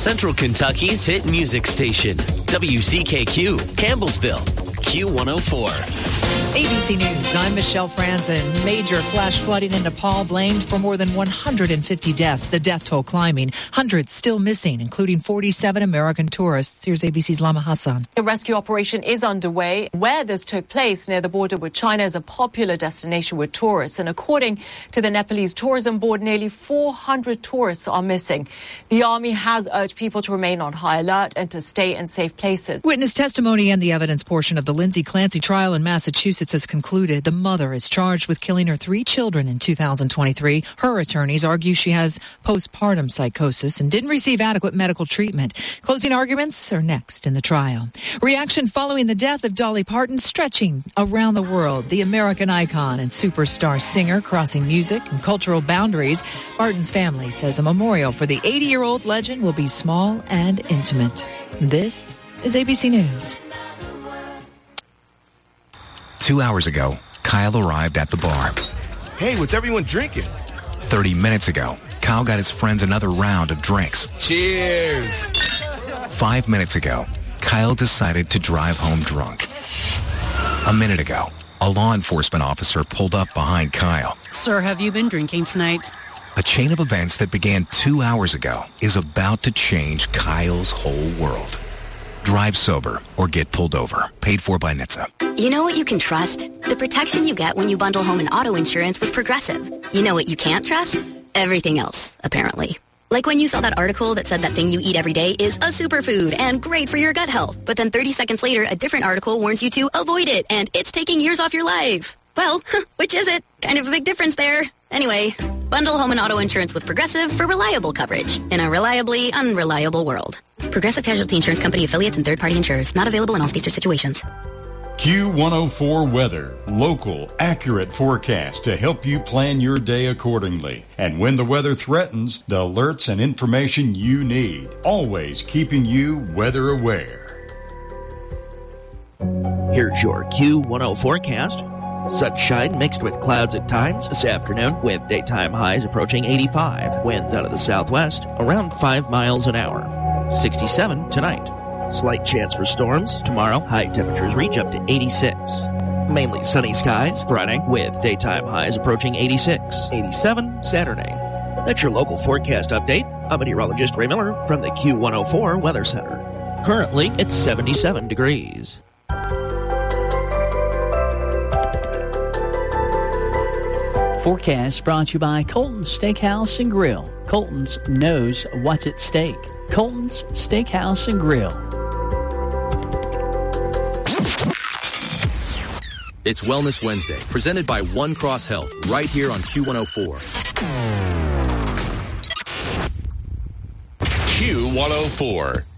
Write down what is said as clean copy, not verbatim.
Central Kentucky's hit music station, WCKQ, Campbellsville, Q104. ABC News, I'm Michelle Franzen. Major flash flooding in Nepal blamed for more than 150 deaths. The death toll climbing. Hundreds still missing, including 47 American tourists. Here's ABC's Lama Hassan. The rescue operation is underway. Where this took place, near the border with China, is a popular destination with tourists. And according to the Nepalese Tourism Board, nearly 400 tourists are missing. The army has urged people to remain on high alert and to stay in safe places. Witness testimony and the evidence portion of the Lindsay Clancy trial in Massachusetts has concluded. The mother is charged with killing her 3 children in 2023. Her attorneys argue she has postpartum psychosis and didn't receive adequate medical treatment. Closing arguments are next in the trial. Reaction following the death of Dolly Parton stretching around the world. The American icon and superstar singer crossing music and cultural boundaries. Parton's family says a memorial for the 80-year-old legend will be small and intimate. This is ABC News. 2 hours ago, Kyle arrived at the bar. Hey, what's everyone drinking? 30 minutes ago, Kyle got his friends another round of drinks. Cheers! 5 minutes ago, Kyle decided to drive home drunk. A minute ago, a law enforcement officer pulled up behind Kyle. Sir, have you been drinking tonight? A chain of events that began 2 hours ago is about to change Kyle's whole world. Drive sober or get pulled over. Paid for by NHTSA. You know what you can trust? The protection you get when you bundle home and auto insurance with Progressive. You know what you can't trust? Everything else, apparently. Like when you saw that article that said that thing you eat every day is a superfood and great for your gut health. But then 30 seconds later, a different article warns you to avoid it and it's taking years off your life. Well, which is it? Kind of a big difference there. Anyway, bundle home and auto insurance with Progressive for reliable coverage in a reliably unreliable world. Progressive Casualty Insurance Company affiliates and third-party insurers. Not available in all states or situations. Q104 Weather. Local, accurate forecast to help you plan your day accordingly. And when the weather threatens, the alerts and information you need. Always keeping you weather aware. Here's your Q10 forecast. Sunshine mixed with clouds at times this afternoon, with daytime highs approaching 85. Winds out of the southwest around 5 miles an hour. 67 tonight. Slight chance for storms tomorrow. High temperatures reach up to 86. Mainly sunny skies Friday, with daytime highs approaching 86. 87 Saturday. That's your local forecast update. I'm meteorologist Ray Miller from the Q104 Weather Center. Currently, it's 77 degrees. Forecast brought to you by Colton's Steakhouse and Grill. Colton's knows what's at stake. Colton's Steakhouse and Grill. It's Wellness Wednesday, presented by One Cross Health, right here on Q104. Q104.